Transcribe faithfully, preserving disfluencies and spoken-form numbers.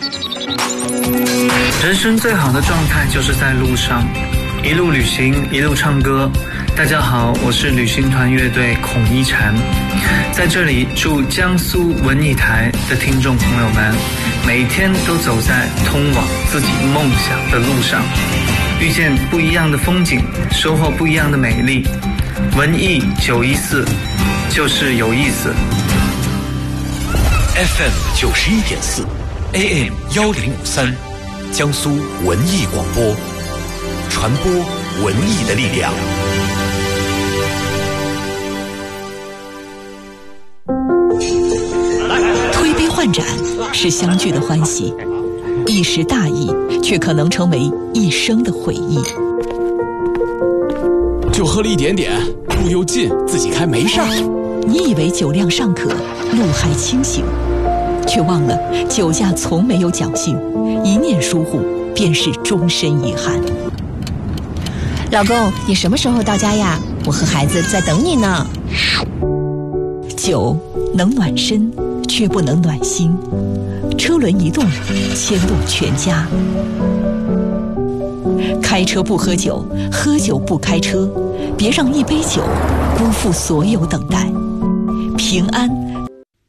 人生最好的状态就是在路上，一路旅行，一路唱歌。大家好，我是旅行团乐队孔一禅，在这里祝江苏文艺台的听众朋友们每天都走在通往自己梦想的路上，遇见不一样的风景，收获不一样的美丽。文艺九一四就是有意思。 F M 九十一点四 A M 幺零五三，江苏文艺广播，传播文艺的力量。 推杯换盏是相聚的欢喜，一时大意却可能成为一生的回忆。 就喝了一点点，路又近，自己开没事儿。 你以为酒量尚可，路还清醒，却忘了酒驾从没有侥幸，一念疏忽便是终身遗憾。 老公，你什么时候到家呀？我和孩子在等你呢。 酒能暖身，却不能暖心。车轮一动，牵动全家。开车不喝酒，喝酒不开车，别让一杯酒辜负所有等待。平安